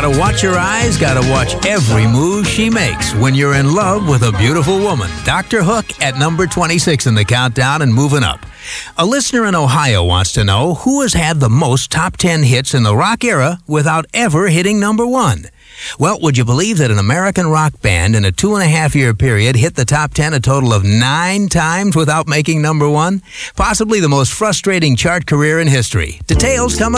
Gotta watch your eyes, gotta watch every move she makes when you're in love with a beautiful woman. Dr. Hook at number 26 in the countdown and moving up. A listener in Ohio wants to know who has had the most top 10 hits in the rock era without ever hitting number 1. Well, would you believe that an American rock band in a 2.5-year period hit the top 10 a total of 9 times without making number 1? Possibly the most frustrating chart career in history. Details coming